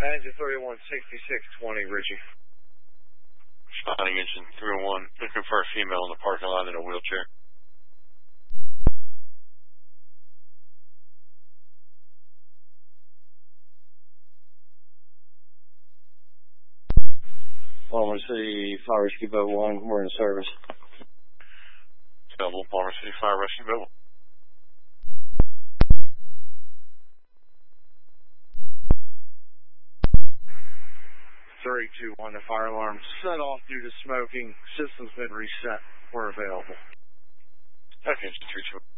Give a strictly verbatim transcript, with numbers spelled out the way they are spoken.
Engine three oh one, sixty-six twenty, Richie. Responding engine three oh one, looking for a female in the parking lot in a wheelchair. Palmer City Fire Rescue Boat one, we're in service. Double Palmer City Fire Rescue Boat. three two one, the fire alarm set off due to smoking. System's been reset. We're available. Okay, three two one.